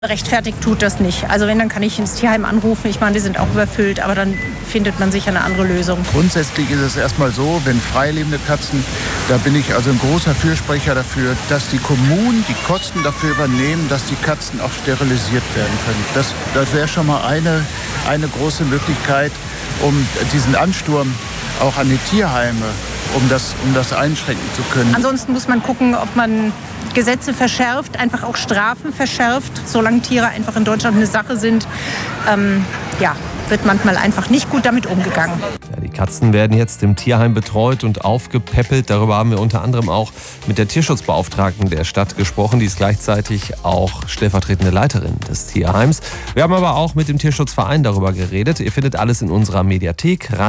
Rechtfertigt tut das nicht. Also wenn, dann kann ich ins Tierheim anrufen. Ich meine, die sind auch überfüllt, aber dann findet man sicher eine andere Lösung. Grundsätzlich ist es erstmal so, wenn freilebende Katzen, da bin ich also ein großer Fürsprecher dafür, dass die Kommunen die Kosten dafür übernehmen, dass die Katzen auch sterilisiert werden können. Das wäre schon mal eine große Möglichkeit, um diesen Ansturm auch an die Tierheime, um das einschränken zu können. Ansonsten muss man gucken, ob man Gesetze verschärft, einfach auch Strafen verschärft, solange Tiere einfach in Deutschland eine Sache sind. Wird manchmal einfach nicht gut damit umgegangen. Ja, die Katzen werden jetzt im Tierheim betreut und aufgepäppelt. Darüber haben wir unter anderem auch mit der Tierschutzbeauftragten der Stadt gesprochen. Die ist gleichzeitig auch stellvertretende Leiterin des Tierheims. Wir haben aber auch mit dem Tierschutzverein darüber geredet. Ihr findet alles in unserer Mediathek.